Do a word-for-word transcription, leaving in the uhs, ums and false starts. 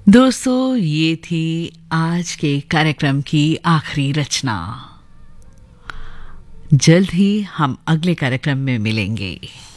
दोस्तों, ये थी आज के कार्यक्रम की आखिरी रचना। जल्द ही हम अगले कार्यक्रम में मिलेंगे।